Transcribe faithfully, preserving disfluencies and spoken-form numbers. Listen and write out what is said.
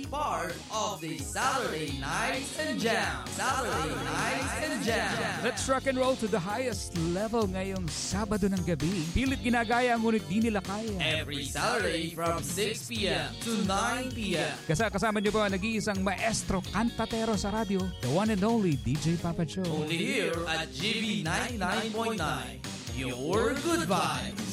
part of the Saturday Nights and Jam. Saturday Nights and Jam. Let's rock and roll to the highest level ngayong Sabado ng gabi. Pilit ginagaya ngunit di nila kaya. Every Saturday from six p.m. to nine p.m. Kasi kasama niyo po ang nag-iisang maestro kantatero sa radyo, the one and only D J Papa Joe. Only here at G B ninety-nine point nine. Your good vibe.